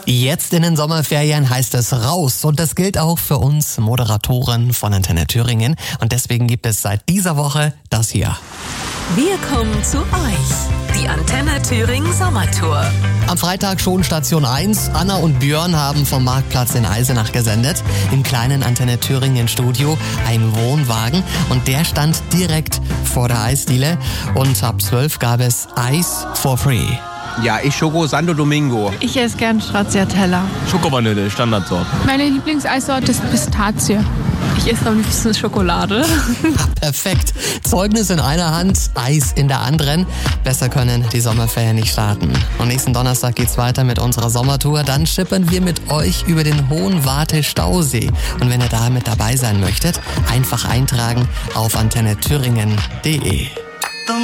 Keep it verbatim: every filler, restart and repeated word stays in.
Jetzt in den Sommerferien heißt es raus und das gilt auch für uns Moderatoren von Antenne Thüringen und deswegen gibt es seit dieser Woche das hier. Wir kommen zu euch, die Antenne Thüringen Sommertour. Am Freitag schon Station eins. Anna und Björn haben vom Marktplatz in Eisenach gesendet. Im kleinen Antenne Thüringen Studio ein Wohnwagen und der stand direkt vor der Eisdiele und ab zwölf gab es Eis for free. Ja, ich Schoko Santo Domingo. Ich esse gern Stracciatella. Schokovanille, Standardsorte. Meine Lieblingseissorte ist Pistazie. Ich esse am liebsten Schokolade. Ah, perfekt. Zeugnis in einer Hand, Eis in der anderen. Besser können die Sommerferien nicht starten. Und nächsten Donnerstag geht's weiter mit unserer Sommertour. Dann schippern wir mit euch über den Hohenwarte Stausee. Und wenn ihr da mit dabei sein möchtet, einfach eintragen auf antenne thüringen punkt de.